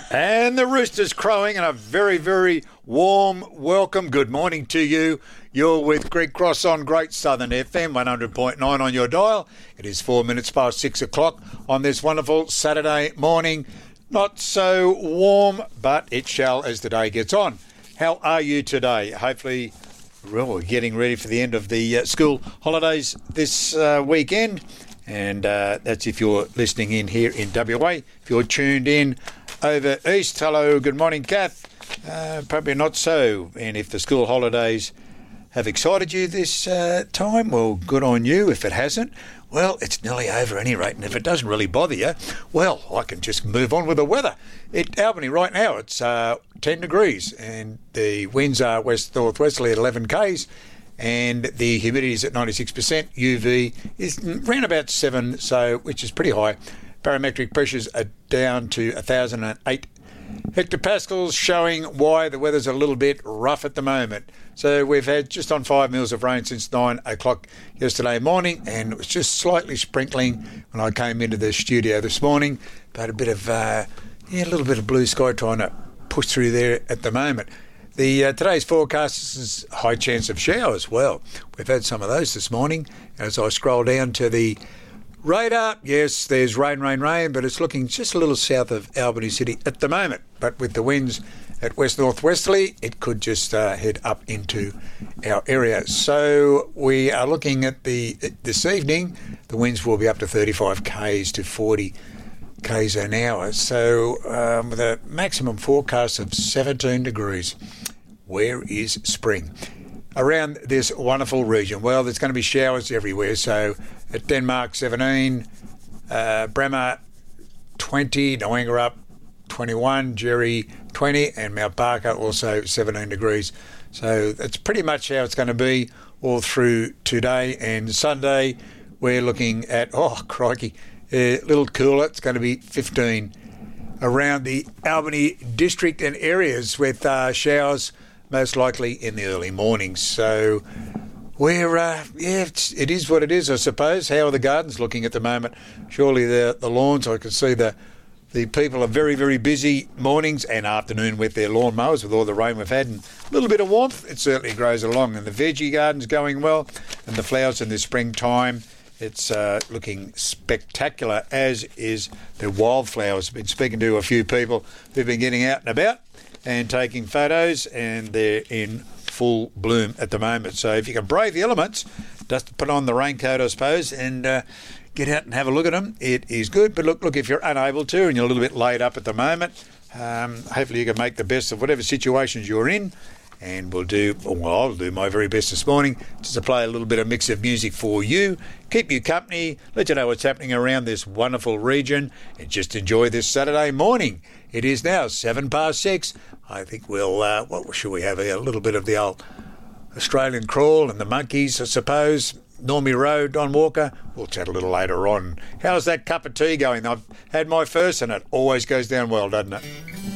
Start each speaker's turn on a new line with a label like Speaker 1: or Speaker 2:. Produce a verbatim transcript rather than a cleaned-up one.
Speaker 1: And the rooster's crowing, and a very, very warm welcome. Good morning to you. You're with Greg Cross on Great Southern F M, one hundred point nine on your dial. It is four minutes past six o'clock on this wonderful Saturday morning. Not so warm, but it shall as the day gets on. How are you today? Hopefully, well, we're getting ready for the end of the uh, school holidays this uh, weekend. And uh, that's if you're listening in here in W A. If you're tuned in over east, hello, good morning, Kath. Uh, probably not so. And if the school holidays have excited you this uh, time, well, good on you. If it hasn't, well, it's nearly over at any rate. And if it doesn't really bother you, well, I can just move on with the weather. At Albany right now, it's uh, ten degrees and the winds are west-northwesterly at eleven kays. And the humidity is at ninety-six percent. U V is around about seven, so which is pretty high. Barometric pressures are down to one thousand eight hectopascals, showing why the weather's a little bit rough at the moment. So we've had just on five mils of rain since nine o'clock yesterday morning, and it was just slightly sprinkling when I came into the studio this morning. But a bit of, uh, yeah, a little bit of blue sky trying to push through there at the moment. The uh, today's forecast is a high chance of showers. Well, we've had some of those this morning. As I scroll down to the radar, yes, there's rain, rain, rain, but it's looking just a little south of Albany City at the moment. But with the winds at west-northwesterly, it could just uh, head up into our area. So we are looking at the this evening, the winds will be up to thirty-five kays to forty kays an hour. So um, with a maximum forecast of seventeen degrees. Where is spring? Around this wonderful region. Well, there's going to be showers everywhere. So at Denmark, seventeen, uh, Bremer, twenty, Nwangurup, twenty-one, Jerry, twenty, and Mount Barker, also seventeen degrees. So that's pretty much how it's going to be all through today and Sunday. We're looking at, oh, crikey, a little cooler. It's going to be fifteen around the Albany district and areas with uh, showers most likely in the early mornings. So we're, uh, yeah, it's, it is what it is, I suppose. How are the gardens looking at the moment? Surely the the lawns, I can see the the people are very, very busy mornings and afternoon with their lawn mowers with all the rain we've had and a little bit of warmth. It certainly grows along. And the veggie garden's going well and the flowers in the springtime. It's uh, looking spectacular, as is the wildflowers. I've been speaking to a few people who've been getting out and about and taking photos, and they're in full bloom at the moment. So if you can brave the elements, just put on the raincoat, I suppose, and uh, get out and have a look at them. It is good. But look, look, if you're unable to and you're a little bit laid up at the moment, um, hopefully you can make the best of whatever situations you're in. And we'll do, well, I'll do my very best this morning just to play a little bit of mix of music for you, keep you company, let you know what's happening around this wonderful region, and just enjoy this Saturday morning. It is now seven past six. I think we'll, uh, what should we have here? A little bit of the old Australian crawl and the monkeys, I suppose. Normie Rowe, Don Walker. We'll chat a little later on. How's that cup of tea going? I've had my first and it always goes down well, doesn't it?